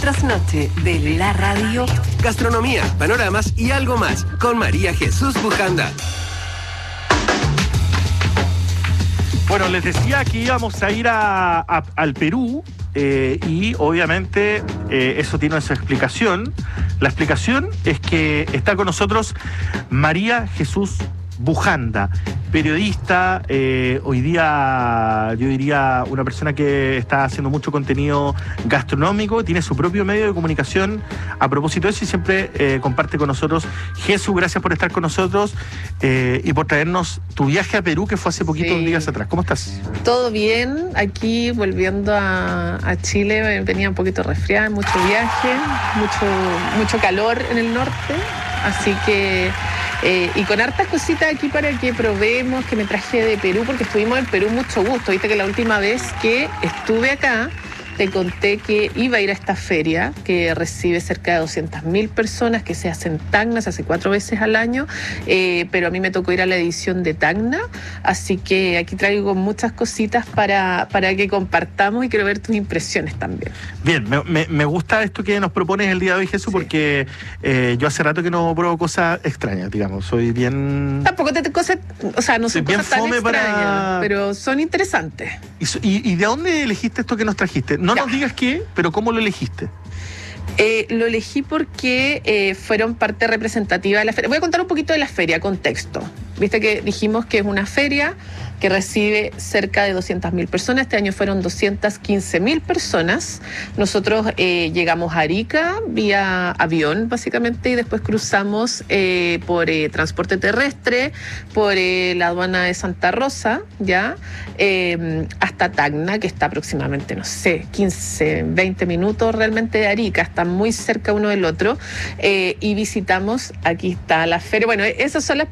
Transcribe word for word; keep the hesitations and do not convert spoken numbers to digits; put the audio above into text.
trasnoche de la radio. Gastronomía, panoramas y algo más con María Jesús Bujanda. Bueno, les decía que íbamos a ir a, a, al Perú eh, y obviamente eh, eso tiene su explicación. La explicación es que está con nosotros María Jesús Bujanda, periodista, eh, hoy día yo diría una persona que está haciendo mucho contenido gastronómico, tiene su propio medio de comunicación a propósito de eso y siempre eh, comparte con nosotros. Jesús, gracias por estar con nosotros eh, y por traernos tu viaje a Perú que fue hace poquitos sí. días atrás. ¿Cómo estás? Todo bien, aquí volviendo a, a Chile, venía un poquito resfriada, mucho viaje, mucho, mucho calor en el norte, así que Eh, y con hartas cositas aquí para que probemos, que me traje de Perú, porque estuvimos en Perú mucho gusto. Viste que la última vez que estuve acá, te conté que iba a ir a esta feria que recibe cerca de doscientas mil personas, que se hace en Tacna, se hace cuatro veces al año, eh, pero a mí me tocó ir a la edición de Tacna, así que aquí traigo muchas cositas para, para que compartamos y quiero ver tus impresiones también. Bien, me, me, me gusta esto que nos propones el día de hoy, Jesús, sí. porque eh, yo hace rato que no pruebo cosas extrañas, digamos, soy bien... Tampoco te, te cosas, o sea, no son soy cosas tan extrañas, para... pero son interesantes. ¿Y, y, ¿Y de dónde elegiste esto que nos trajiste? No ya. Nos digas qué, pero ¿cómo lo elegiste? Eh, lo elegí porque eh, fueron parte representativa de la feria. Voy a contar un poquito de la feria, contexto. Viste que dijimos que es una feria que recibe cerca de doscientas mil personas. Este año fueron doscientas quince mil personas. Nosotros eh, llegamos a Arica vía avión, básicamente, y después cruzamos eh, por eh, transporte terrestre, por eh, la aduana de Santa Rosa, ya, eh, hasta Tacna, que está aproximadamente, no sé, quince, veinte minutos realmente de Arica, están muy cerca uno del otro, eh, y visitamos, aquí está la feria. Bueno, esas son las